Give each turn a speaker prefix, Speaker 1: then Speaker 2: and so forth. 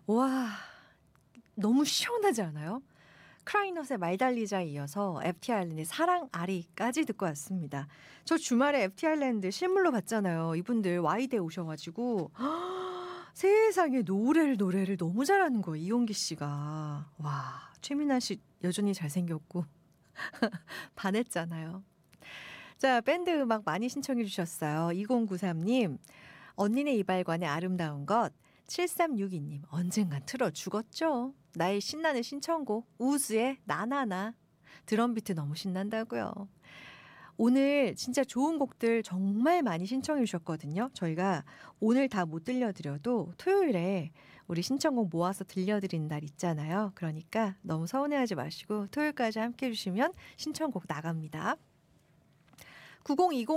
Speaker 1: 와, 너무 시원하지 않아요? 크라이넛의 말 달리자에 이어서 FT 아일랜드의 사랑 아리까지 듣고 왔습니다. 저 주말에 FT 아일랜드 실물로 봤잖아요. 이분들 와이드에 오셔가지고 세상에 노래를 너무 잘하는 거예요. 이용기 씨가. 와, 최민아 씨 여전히 잘생겼고 반했잖아요. 자, 밴드 음악 많이 신청해 주셨어요. 2093님, 언니네 이발관의 아름다운 것. 7362님, 언젠간 틀어 죽었죠. 나의 신나는 신청곡, 우즈의 나나나. 드럼비트 너무 신난다고요. 오늘 진짜 좋은 곡들 정말 많이 신청해 주셨거든요. 저희가 오늘 다 못 들려드려도 토요일에 우리 신청곡 모아서 들려드리는 날 있잖아요. 그러니까 너무 서운해하지 마시고 토요일까지 함께 해주시면 신청곡 나갑니다. 9020